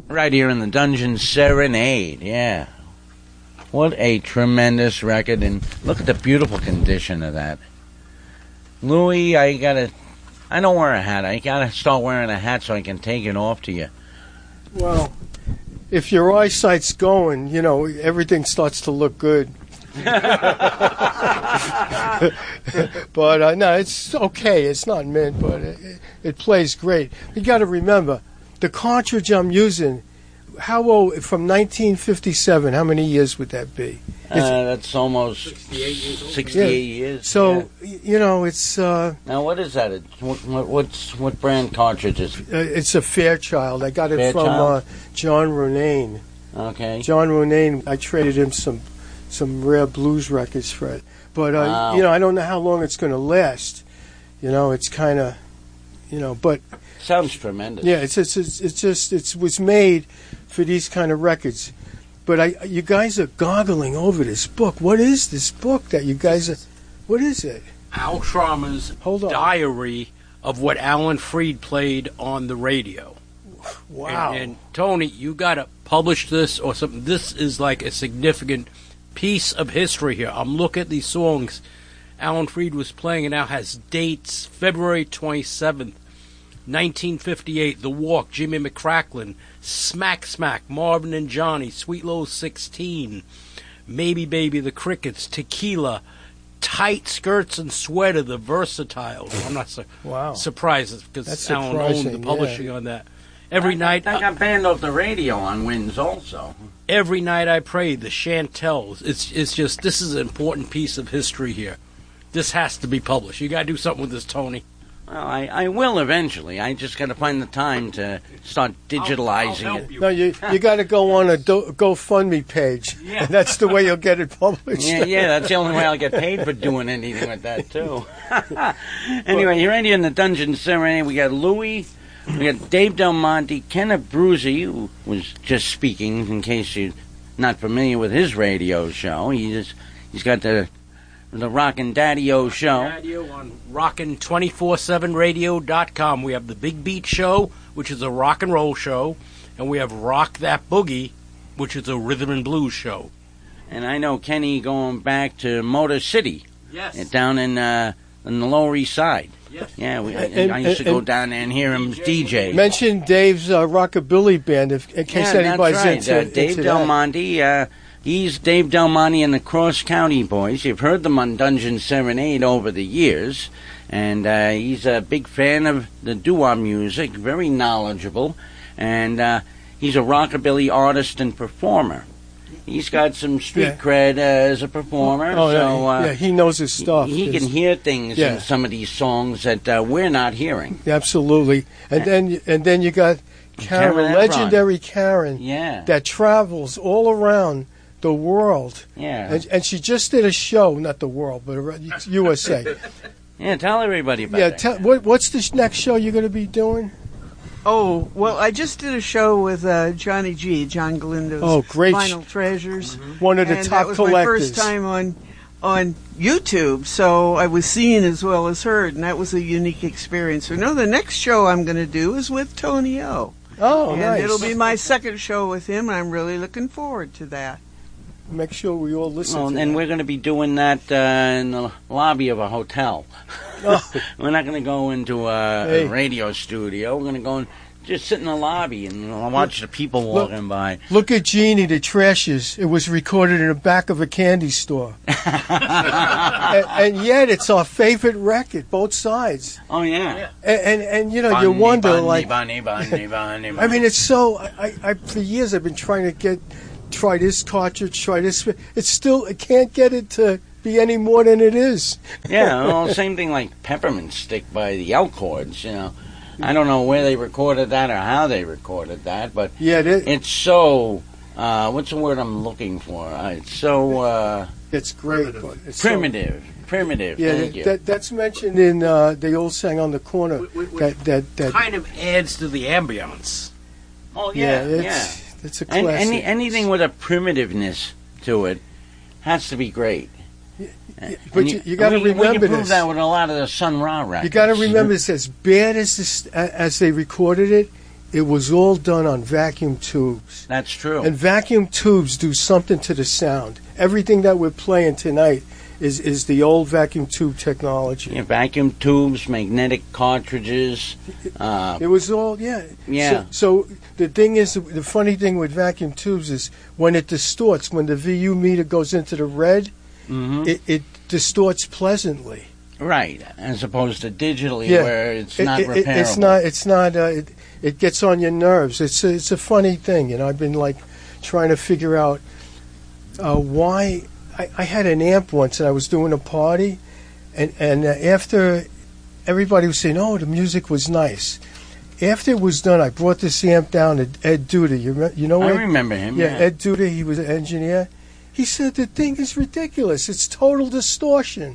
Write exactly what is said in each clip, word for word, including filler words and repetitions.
Right here in the Dungeon Serenade, yeah. What a tremendous record, and look at the beautiful condition of that. Louis, I gotta, I don't wear a hat. I gotta start wearing a hat so I can take it off to you. Well, if your eyesight's going, you know, everything starts to look good. But uh, no, it's okay. It's not mint, but it, it plays great. You got to remember, the cartridge I'm using, how old, from nineteen fifty-seven, how many years would that be? Uh, that's almost sixty-eight years. Old. sixty-eight yeah. years. So, yeah. you know, it's... Uh, now, what is that? What, what, what's, what brand cartridge is it? Uh, it's a Fairchild. I got it Fairchild? from uh, John Ronayne. Okay. John Ronayne, I traded him some some rare blues records for it. But, uh, wow. you know, I don't know how long it's going to last. You know, it's kind of, you know, but... Sounds tremendous. Yeah, it's it's it's, it's just, it was made for these kind of records. But I, you guys are goggling over this book. What is this book that you guys are, what is it? Al Trauma's diary of what Alan Freed played on the radio. Wow. And, and Tony, you got to publish this or something. This is like a significant piece of history here. I'm looking at these songs Alan Freed was playing, and now has dates. February twenty-seventh, nineteen fifty-eight, The Walk, Jimmy McCracklin, Smack Smack, Marvin and Johnny, Sweet Low sixteen, Maybe Baby, The Crickets, Tequila, Tight Skirts and Sweater, The Versatiles. I'm not su- wow. surprised because That's Alan owned the publishing yeah. on that. Every I, night I got banned off the radio on Winds also. Every Night I Pray, the Chantels. It's it's just, this is an important piece of history here. This has to be published. You got to do something with this, Tony. Well, I, I will eventually. I just got to find the time to start digitalizing I'll, I'll it. you. No, you you got to go on a do, GoFundMe page. Yeah. That's the way you'll get it published. Yeah, yeah, that's the only way I'll get paid for doing anything with that, too. Anyway, you're right here in the Dungeon Serenade. We got Louis, we got Dave Del Monte, Kenneth Bruzy, who was just speaking, in case you're not familiar with his radio show. He just, he's got the... The Rockin' Daddy-O show. Daddy-O on rockin' two four seven radio dot com. We have the Big Beat Show, which is a rock and roll show, and we have Rock That Boogie, which is a rhythm and blues show. And I know Kenny going back to Motor City. Yes. Down in uh, in the Lower East Side. Yes. Yeah, we, I, And- I used to and- go down there and hear him D J. Mention Dave's uh, Rockabilly Band, if, in case yeah, anybody's that's right. into, uh, Dave into Del that. Monte. Uh, he's Dave Del Monte and the Cross County Boys. You've heard them on Dungeon Serenade over the years. And uh, he's a big fan of the doo-wop music, very knowledgeable. And uh, he's a rockabilly artist and performer. He's got some street Yeah. cred uh, as a performer. Oh, so, yeah, uh, yeah, he knows his stuff. He, he can It's- hear things Yeah. in some of these songs that uh, we're not hearing. Absolutely. And then and then you got Karen, Karen Efron. legendary Karen, Yeah. that travels all around the world. Yeah. And, and she just did a show, not the world, but around U S A. Yeah, tell everybody about yeah, that. tell, what, what's this next show you're going to be doing? Oh, well, I just did a show with uh, Johnny G, John Galindo's Oh, great. Vinyl Treasures. One of the and top that was collectors. my first time on on YouTube, so I was seen as well as heard, and that was a unique experience. So, no, the next show I'm going to do is with Tony O. Oh, and nice. it'll be my second show with him, and I'm really looking forward to that. Make sure we all listen Well, to and that. we're going to be doing that uh, in the lobby of a hotel. Oh. We're not going to go into a, Hey. a radio studio. We're going to go and just sit in the lobby and watch the people Look. walking by. Look at Jeannie, the Trashes. It was recorded in the back of a candy store. and, and yet it's our favorite record, both sides. Oh, yeah. And, and, and you know, you Bunny, wonder, bunny, like... bunny, bunny, bunny, I mean, it's so... I, I, I For years I've been trying to get... Try this cartridge, try this... It's still... I can't get it to be any more than it is. Yeah, well, same thing like Peppermint Stick by the Elcords, you know. I don't know where they recorded that or how they recorded that, but Yeah, it, it's so... Uh, what's the word I'm looking for? Uh, it's so... Uh, it's great. But it's so- primitive. Primitive, yeah, thank that, you. that, that's mentioned in uh, the old saying on the corner. Wh- wh- that that that. Kind of adds to the ambience. Oh, yeah, yeah, it's yeah. it's a And, classic. any, anything with a primitiveness to it has to be great. And but you, you got to we, we remember can prove this. that with a lot of the Sun Ra records. You got to remember this. As bad as this, as they recorded it, it was all done on vacuum tubes. That's true. And vacuum tubes do something to the sound. Everything that we're playing tonight is, is the old vacuum tube technology. Yeah, vacuum tubes, magnetic cartridges. Uh, It was all, yeah. Yeah. So, so the thing is, the funny thing with vacuum tubes is when it distorts, when the V U meter goes into the red, mhm. it, it distorts pleasantly. Right, as opposed to digitally, Yeah. where it's It- not it, repairable. it, it's not. It's not. Uh, it, it gets on your nerves. It's a, it's a funny thing, you know. I've been like trying to figure out uh, why. I, I had an amp once, and I was doing a party, and and uh, after everybody was saying, "Oh, the music was nice." After it was done, I brought this amp down to Ed Duda. You re- you know I Ed? remember him. Yeah, Yeah, Ed Duda. He was an engineer. He said the thing is ridiculous. It's total distortion.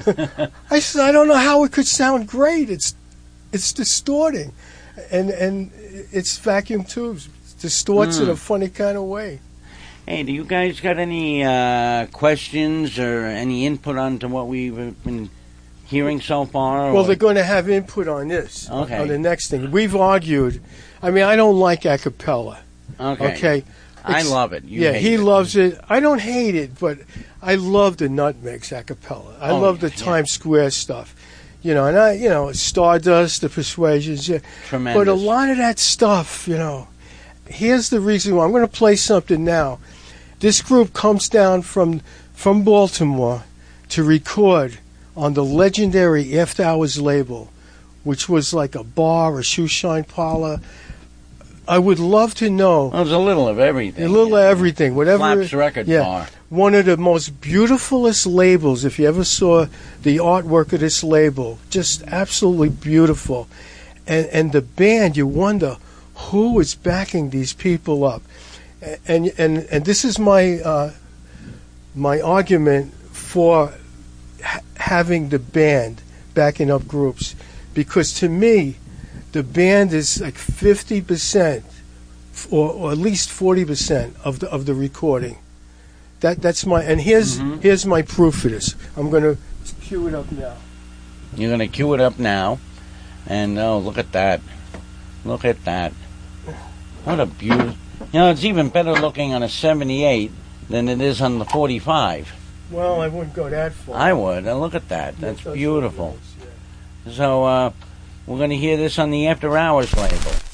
I said I don't know how it could sound great. It's it's distorting, and and it's vacuum tubes. It distorts Mm. in a funny kind of way. Hey, do you guys got any uh, questions or any input onto what we've been hearing so far? Well, or- they're going to have input on this. Okay. On the next thing, we've argued. I mean, I don't like a cappella. okay. Okay. I It's- love it. You yeah, hate he it. loves it. I don't hate it, but I love the Nutmegs a cappella. I Oh, love the yeah. Times Square stuff. You know, and I, you know, Stardust, the Persuasions. Yeah. Tremendous. But a lot of that stuff, you know, here's the reason why. I'm going to play something now. This group comes down from from Baltimore to record on the legendary After Hours label, which was like a bar, a shoe shine parlor. I would love to know Well, there's a little of everything. a little of everything, whatever. Flaps record yeah. bar. One of the most beautifulest labels, if you ever saw the artwork of this label, just absolutely beautiful. And and the band, you wonder who is backing these people up. And and and this is my uh, my argument for ha- having the band backing up groups, because to me, the band is like fifty percent, or, or at least forty percent of the of the recording. That that's my and here's Mhm. here's my proof for this. I'm going to cue it up now. You're going to cue it up now. And, oh, look at that. Look at that. What a beautiful... You know, it's even better looking on a seventy-eight than it is on the forty-five. Well, I wouldn't go that far. I would. And look at that. That's That's beautiful. nice, yeah. So, uh, we're going to hear this on the After Hours label.